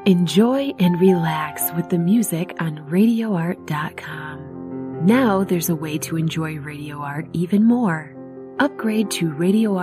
Enjoy and relax with the music on RadioArt.com. Now there's a way to enjoy Radio Art even more. Upgrade to Radio Art